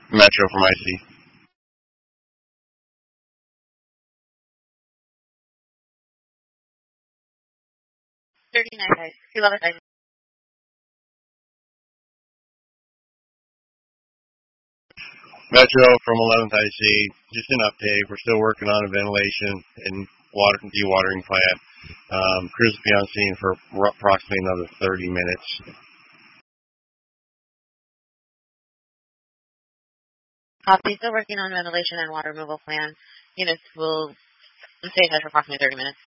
Metro from IC. Thirty-nine. 11. Metro from 11th IC. Just an update. We're still working on a ventilation and dewatering plant. Crews will be on scene for approximately another 30 minutes. Copy. Still working on ventilation and water removal plan. Units will stay in touch for approximately 30 minutes.